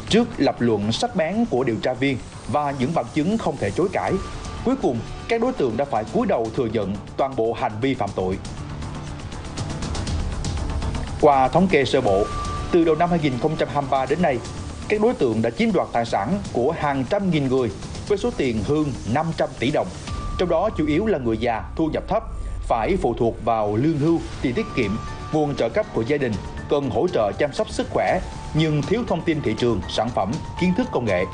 Trước lập luận sắc bén của điều tra viên và những bằng chứng không thể chối cãi, cuối cùng các đối tượng đã phải cúi đầu thừa nhận toàn bộ hành vi phạm tội. Qua thống kê sơ bộ, từ đầu năm 2023 đến nay, các đối tượng đã chiếm đoạt tài sản của hàng trăm nghìn người với số tiền hơn 500 tỷ đồng. Trong đó chủ yếu là người già thu nhập thấp, phải phụ thuộc vào lương hưu, tiền tiết kiệm, nguồn trợ cấp của gia đình, cần hỗ trợ chăm sóc sức khỏe nhưng thiếu thông tin thị trường, sản phẩm, kiến thức công nghệ.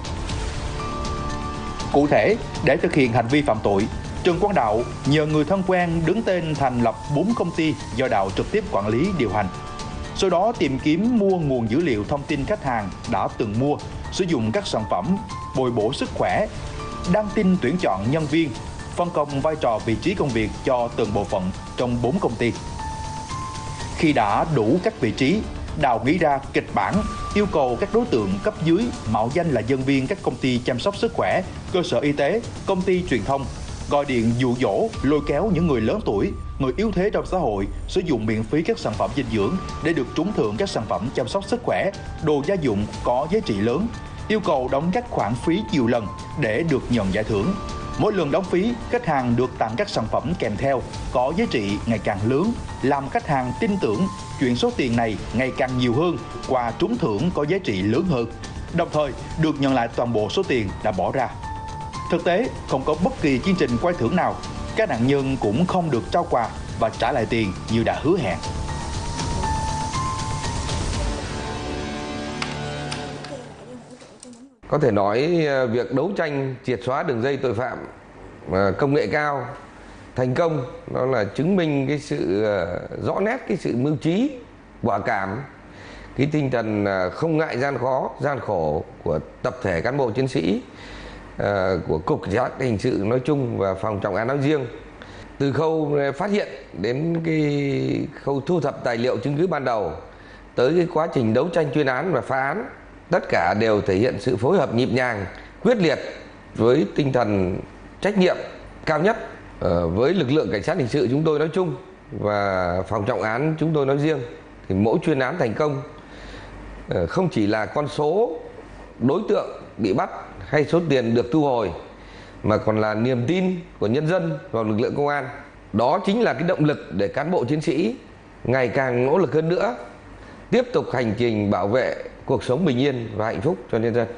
Cụ thể, để thực hiện hành vi phạm tội, Trần Quang Đạo nhờ người thân quen đứng tên thành lập 4 công ty do Đạo trực tiếp quản lý điều hành. Sau đó tìm kiếm mua nguồn dữ liệu thông tin khách hàng đã từng mua, sử dụng các sản phẩm bồi bổ sức khỏe, đăng tin tuyển chọn nhân viên, phân công vai trò vị trí công việc cho từng bộ phận trong 4 công ty. Khi đã đủ các vị trí, Đạo nghĩ ra kịch bản yêu cầu các đối tượng cấp dưới mạo danh là nhân viên các công ty chăm sóc sức khỏe, cơ sở y tế, công ty truyền thông, gọi điện dụ dỗ, lôi kéo những người lớn tuổi, người yếu thế trong xã hội sử dụng miễn phí các sản phẩm dinh dưỡng để được trúng thưởng các sản phẩm chăm sóc sức khỏe, đồ gia dụng có giá trị lớn, yêu cầu đóng các khoản phí nhiều lần để được nhận giải thưởng. Mỗi lần đóng phí, khách hàng được tặng các sản phẩm kèm theo có giá trị ngày càng lớn, làm khách hàng tin tưởng chuyển số tiền này ngày càng nhiều hơn qua trúng thưởng có giá trị lớn hơn, đồng thời được nhận lại toàn bộ số tiền đã bỏ ra. Thực tế, không có bất kỳ chương trình quay thưởng nào, các nạn nhân cũng không được trao quà và trả lại tiền như đã hứa hẹn. Có thể nói việc đấu tranh triệt xóa đường dây tội phạm công nghệ cao thành công, đó là chứng minh cái sự rõ nét cái sự mưu trí, quả cảm, cái tinh thần không ngại gian khó, gian khổ của tập thể cán bộ chiến sĩ của Cục Cảnh sát Hình sự nói chung và Phòng Trọng án nói riêng. Từ khâu phát hiện đến cái khâu thu thập tài liệu chứng cứ ban đầu tới cái quá trình đấu tranh chuyên án và phá án, tất cả đều thể hiện sự phối hợp nhịp nhàng, quyết liệt với tinh thần trách nhiệm cao nhất. Với lực lượng cảnh sát hình sự chúng tôi nói chung và Phòng Trọng án chúng tôi nói riêng, thì mỗi chuyên án thành công không chỉ là con số đối tượng bị bắt hay số tiền được thu hồi, mà còn là niềm tin của nhân dân vào lực lượng công an. Đó chính là cái động lực để cán bộ chiến sĩ ngày càng nỗ lực hơn nữa, tiếp tục hành trình bảo vệ cuộc sống bình yên và hạnh phúc cho nhân dân.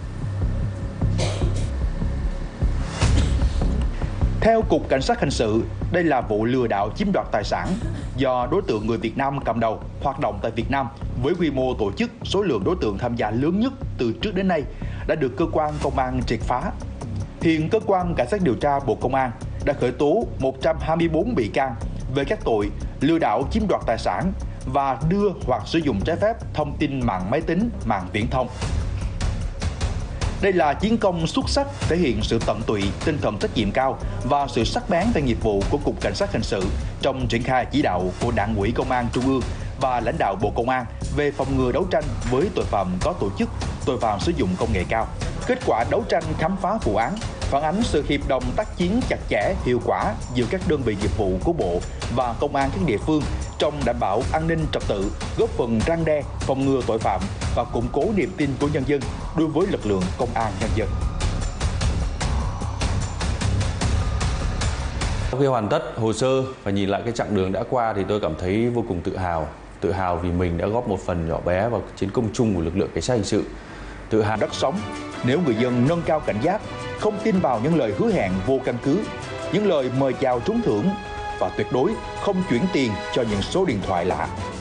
Theo Cục Cảnh sát Hình sự, đây là vụ lừa đảo chiếm đoạt tài sản do đối tượng người Việt Nam cầm đầu, hoạt động tại Việt Nam với quy mô tổ chức, số lượng đối tượng tham gia lớn nhất từ trước đến nay đã được cơ quan công an triệt phá. Hiện cơ quan Cảnh sát điều tra Bộ Công an đã khởi tố 124 bị can về các tội lừa đảo chiếm đoạt tài sản và đưa hoặc sử dụng trái phép thông tin mạng máy tính, mạng viễn thông. Đây là chiến công xuất sắc thể hiện sự tận tụy, tinh thần trách nhiệm cao và sự sắc bén về nghiệp vụ của Cục Cảnh sát Hình sự trong triển khai chỉ đạo của Đảng ủy Công an Trung ương và lãnh đạo Bộ Công an về phòng ngừa đấu tranh với tội phạm có tổ chức, tội phạm sử dụng công nghệ cao. Kết quả đấu tranh khám phá vụ án phản ánh sự hiệp đồng tác chiến chặt chẽ, hiệu quả giữa các đơn vị nghiệp vụ của Bộ và Công an các địa phương trong đảm bảo an ninh trật tự, góp phần răn đe, phòng ngừa tội phạm và củng cố niềm tin của nhân dân đối với lực lượng công an nhân dân. Sau khi hoàn tất hồ sơ và nhìn lại cái chặng đường đã qua thì tôi cảm thấy vô cùng tự hào vì mình đã góp một phần nhỏ bé vào chiến công chung của lực lượng cảnh sát hình sự. Tự hào đất sống, nếu người dân nâng cao cảnh giác, không tin vào những lời hứa hẹn vô căn cứ, những lời mời chào trúng thưởng và tuyệt đối không chuyển tiền cho những số điện thoại lạ.